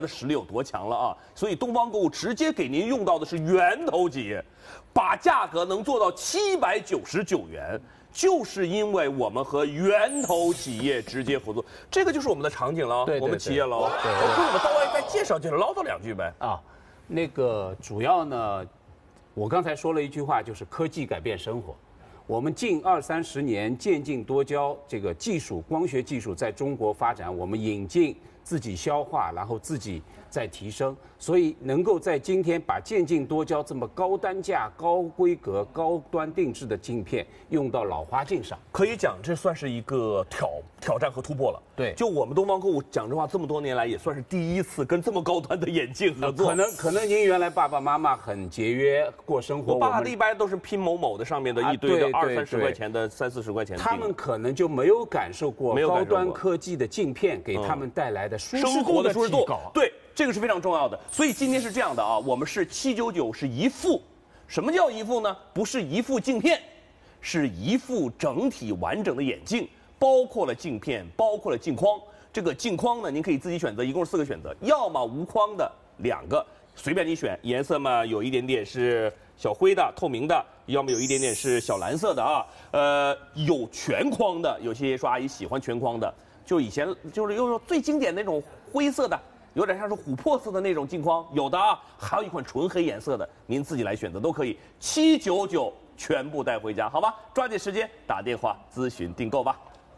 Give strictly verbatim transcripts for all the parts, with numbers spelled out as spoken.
的实力有多强了啊！所以东方购物直接给您用到的是源头企业，把价格能做到七百九十九元，就是因为我们和源头企业直接合作，这个就是我们的场景了， 对对对我们企业了。 对我给我们到位再介绍介绍，唠叨两句呗。 啊，那个主要呢，我刚才说了一句话，就是科技改变生活。我们近二三十年渐进多焦，这个技术光学技术在中国发展，我们引进自己消化，然后自己再提升，所以能够在今天把渐进多焦这么高单价、高规格、高端定制的镜片用到老花镜上， 可以讲这算是一个挑挑战和突破了。 对， 就我们东方购物，讲真话，这么多年来也算是第一次跟这么高端的眼镜合作。 可能可能您原来爸爸妈妈很节约过生活， 我爸的一般都是拼某某的上面的一堆的二三十块钱的、三四十块钱的， 他们可能就没有感受过高端科技的镜片给他们带来的舒适度的提高。 对。这个是非常重要的，所以今天是这样的啊，我们是七九九是一副，什么叫一副呢？不是一副镜片，是一副整体完整的眼镜，包括了镜片，包括了镜框。这个镜框呢，您可以自己选择，一共是四个选择，要么无框的两个，随便你选，颜色嘛有一点点是小灰的、透明的，要么有一点点是小蓝色的啊，呃，有全框的，有些说阿姨喜欢全框的，就以前就是用最经典那种灰色的。有点像是琥珀色的那种镜框，有的啊，还有一款纯黑颜色的，您自己来选择都可以，七九九全部带回家，好吗？抓紧时间打电话咨询订购吧。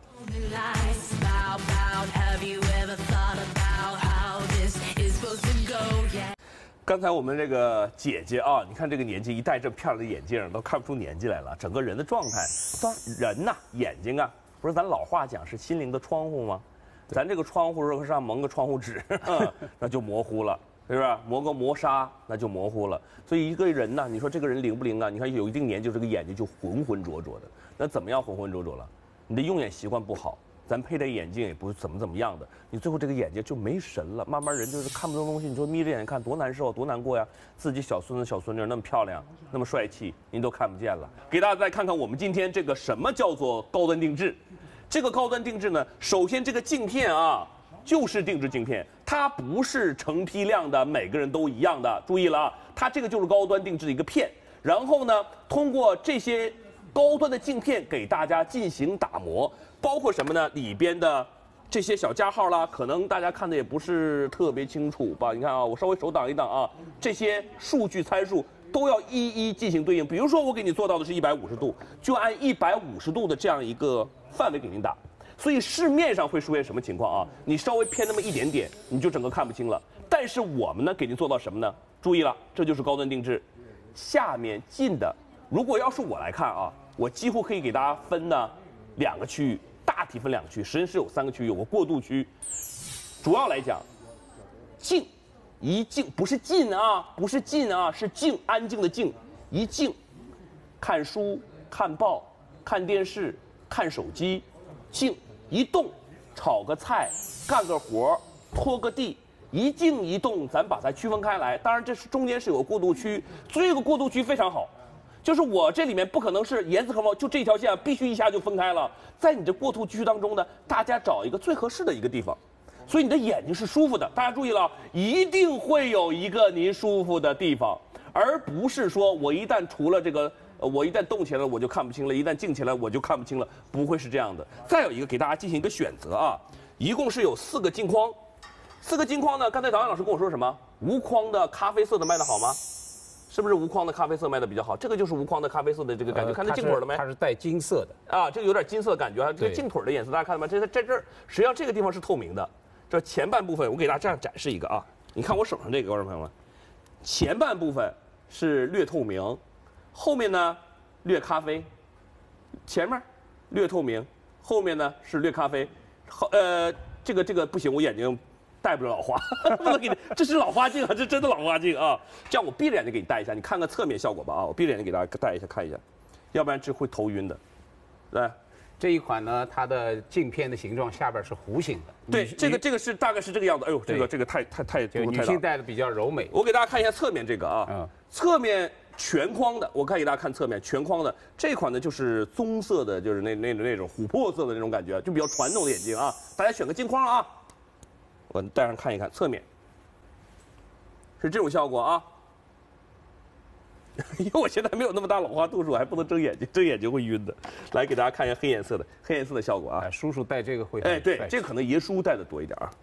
刚才我们这个姐姐啊，你看这个年纪一戴这漂亮的眼镜，都看不出年纪来了，整个人的状态，人呐、啊，眼睛啊，不是咱老话讲是心灵的窗户吗？咱这个窗户如果上蒙个窗户纸，那就模糊了，是不是？磨个磨砂，那就模糊了。所以一个人呢，你说这个人灵不灵啊？你看有一定年纪，这个眼睛就浑浑浊浊的。那怎么样浑浑浊浊了？你的用眼习惯不好，咱配戴眼镜也不怎么怎么样的，你最后这个眼睛就没神了，慢慢人就是看不懂东西。你说眯着眼睛看多难受，多难过呀！自己小孙子小孙女那么漂亮，那么帅气，您都看不见了。给大家再看看我们今天这个什么叫做高端定制。这个高端定制呢，首先这个镜片啊，就是定制镜片，它不是成批量的，每个人都一样的。注意了啊，它这个就是高端定制的一个片。然后呢，通过这些高端的镜片给大家进行打磨，包括什么呢？里边的这些小加号啦，可能大家看的也不是特别清楚吧？你看啊，我稍微手挡一挡啊，这些数据参数都要一一进行对应。比如说我给你做到的是一百五十度，就按一百五十度的这样一个范围给您打，所以市面上会出现什么情况啊？你稍微偏那么一点点，你就整个看不清了。但是我们呢，给您做到什么呢？注意了，这就是高端定制。下面近的，如果要是我来看啊，我几乎可以给大家分呢两个区域，大体分两个区域，实际是有三个区域，有个过渡区。主要来讲，静，一静不是静啊，不是静啊，是静，安静的静，一静，看书、看报、看电视。看手机，静一动，炒个菜，干个活，拖个地，一静一动，咱把它区分开来。当然，这是中间是有个过渡区，这个过渡区非常好，就是我这里面不可能是严丝合缝，就这条线必须一下就分开了。在你这过渡区当中呢，大家找一个最合适的一个地方，所以你的眼睛是舒服的。大家注意了，一定会有一个您舒服的地方，而不是说我一旦除了这个。我一旦动起来了，我就看不清了；一旦静起来，我就看不清了。不会是这样的。再有一个，给大家进行一个选择啊，一共是有四个镜框，四个镜框呢。刚才导演老师跟我说什么？无框的咖啡色的卖得好吗？是不是无框的咖啡色卖得比较好？这个就是无框的咖啡色的这个感觉。呃、看那镜腿了没？ 它是带金色的啊，这个有点金色的感觉啊。这个镜腿的颜色大家看到吗？这在这儿，实际上这个地方是透明的。这前半部分我给大家这样展示一个啊，你看我手上这个，观众朋友们，前半部分是略透明。后面呢，略咖啡，前面略透明，后面呢是略咖啡，好，呃，这个这个不行，我眼睛戴不了老花，不能给你，这是老花镜啊，这真的老花镜啊。这样我闭着眼睛给你戴一下，你看看侧面效果吧啊，我闭着眼睛给大家戴一下看一下，要不然这会头晕的，来。 这一款呢，它的镜片的形状下边是弧形的。 对，这个这个是大概是这个样子。哎呦，这个这个太太太就女性戴的比较柔美。 我给大家看一下侧面这个啊，嗯，侧面全框的，我看给大家看侧面全框的这款呢，就是棕色的，就是那那那种琥珀色的那种感觉，就比较传统的眼镜啊。大家选个镜框啊，我戴上看一看侧面， 是这种效果啊。因为我现在没有那么大老花度数，还不能睁眼睛，睁眼睛会晕的。来给大家看一下黑颜色的，黑颜色的效果啊。 哎，叔叔戴这个会哎，对，这个可能爷叔戴的多一点啊。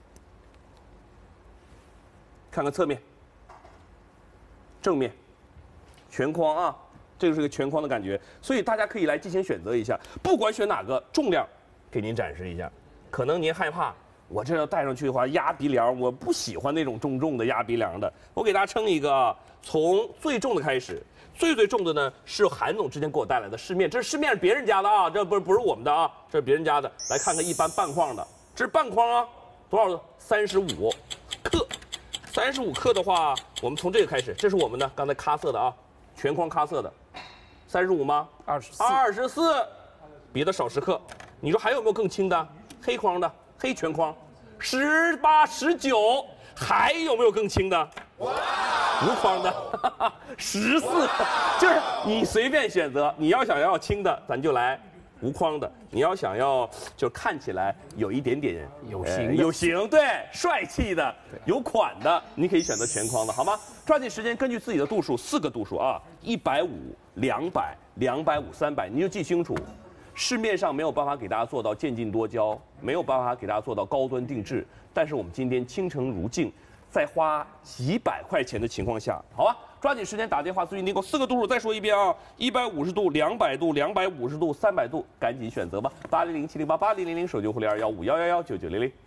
看看侧面、正面、全框啊，这个是个全框的感觉，所以大家可以来进行选择一下，不管选哪个，重量给您展示一下。可能您害怕，我这要戴上去的话压鼻梁，我不喜欢那种重重的压鼻梁的。我给大家称一个啊，从最重的开始，最最重的呢是韩总之前给我带来的市面，这是市面是别人家的啊，这不是不是我们的啊，这是别人家的。来看看一般半框的，这是半框啊，多少？三十五克。三十五克的话，我们从这个开始，这是我们的刚才咖色的啊，全框咖色的，三十五吗？ 二十四， 二十四，比它少十克。你说还有没有更轻的？黑框的，黑全框，十八、十九，还有没有更轻的？无框的，十四，就是你随便选择。你要想要轻的，咱就来无框的；你要想要就看起来有一点点有型的呃、有型，对，帅气的，有款的，你可以选择全框的，好吗？抓紧时间，根据自己的度数，四个度数啊，一百五、两百、两百五、三百，你就记清楚。市面上没有办法给大家做到渐进多焦，没有办法给大家做到高端定制，但是我们今天倾城如镜，在花几百块钱的情况下，好吧，抓紧时间打电话咨询订购，四个度数再说一遍啊，一百五十度、两百度、两百五十度、三百度，赶紧选择吧，八零零七零八八零零零手机互联二幺五幺幺幺九九零零。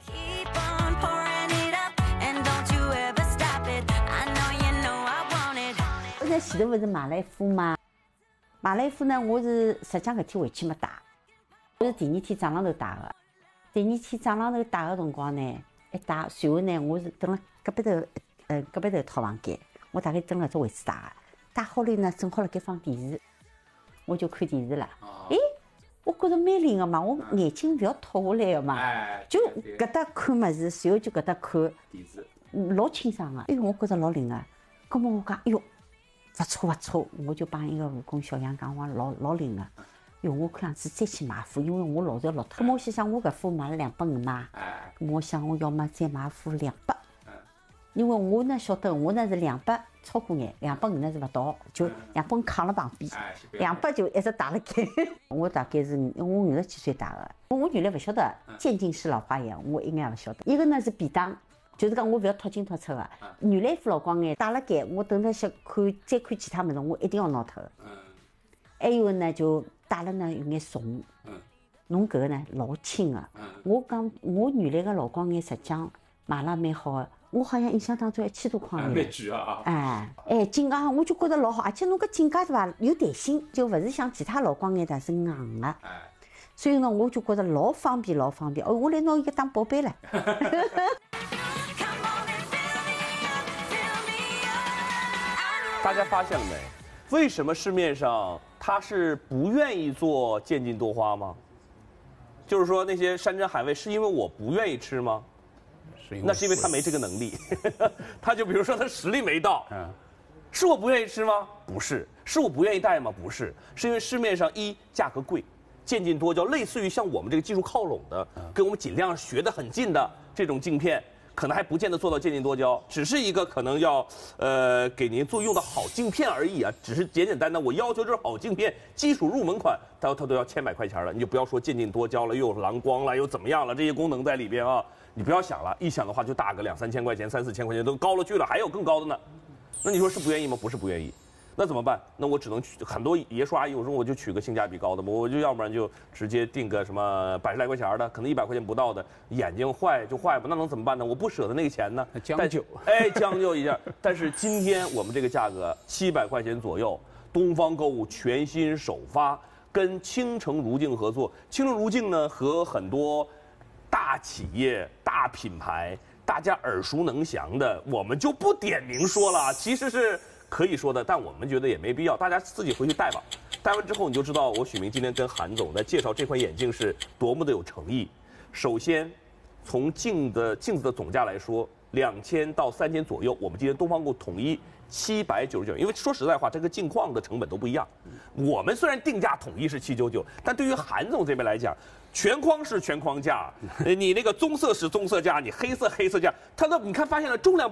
我在前头不是买了一副吗？买了一副呢，我是实际上搿天回去没戴，我是第二天早浪头戴的。第二天早浪头戴的辰光呢，一戴，随后呢，我是蹲了隔壁头，呃，隔壁头套房间，我大概蹲了只位置戴的。戴好了呢，正好辣盖放电视，我就看电视了。诶，我觉着蛮灵个嘛，我眼睛勿要脱下来个嘛，就搿搭看物事，随后就搿搭看，老清爽个。哎哟，我觉着老灵个。葛末我讲，哎哟。不错不错，我就帮一个护工小杨讲，我老老灵个。哟，我看样子再去买副，因为我老早老脱。我心想我搿副买了两百五嘛，我想我要么再买副两百，因为我呢晓得我呢是两百超过眼，两百五呢是勿到，就两百五扛了旁边，两百就一直打了开。我大概是我五十几岁打的，我原来勿晓得渐进式老花眼，我一眼勿晓得。一个呢是便当。就是讲我勿要脱进脱出个，原来副老光眼戴辣盖，我等到想看再看其他物事，我一定要拿脱个。还有呢就戴了呢有眼重，侬搿个呢老轻个。我讲我原来个老光眼实际上买了蛮好个，我好像印象当中一千多块钿。 蛮贵啊！ 哎哎，颈啊我就觉着老好，而且侬搿颈架对伐有弹性，就勿是像其他老光眼的是硬个。所以呢我就觉着老方便老方便，哦我来拿伊个当宝贝了。 大家发现了没？为什么市面上它是不愿意做渐进多花吗？就是说那些山珍海味，是因为我不愿意吃吗？ 是那是因为他没这个能力。他就比如说他实力没到， 嗯， 是我不愿意吃吗？不是，是我不愿意戴吗？不是，是因为市面上一价格贵，渐进多焦，类似于像我们这个技术靠拢的，跟我们尽量学得很近的这种镜片。可能还不见得做到渐进多焦，只是一个可能要呃给您做用的好镜片而已啊，只是简简单单我要求就是好镜片，基础入门款，它它都要千百块钱了，你就不要说渐进多焦了，又有蓝光了，又怎么样了，这些功能在里边啊，你不要想了，一想的话就大个两三千块钱、三四千块钱都高了去了，还有更高的呢，那你说是不愿意吗？不是不愿意。那怎么办？那我只能取很多爷叔阿姨，我说我就取个性价比高的，我就要不然就直接订个什么百十来块钱的，可能一百块钱不到的，眼睛坏就坏吧，那能怎么办呢？我不舍得那个钱呢， 将就， 哎，将就一下。但是今天我们这个价格七百块钱左右，东方购物全新首发，跟倾城如镜合作。倾城如镜呢，和很多大企业、大品牌，大家耳熟能详的，我们就不点名说了，其实是。可以说的，但我们觉得也没必要，大家自己回去戴吧。戴完之后你就知道，我许明今天跟韩总在介绍这款眼镜是多么的有诚意。首先，从镜的镜子的总价来说，两千到三千左右，我们今天东方购统一七百九十九。因为说实在话，这个镜框的成本都不一样。我们虽然定价统一是七九九，但对于韩总这边来讲，全框是全框价，你那个棕色是棕色价，你黑色黑色价，它的你看发现了重量。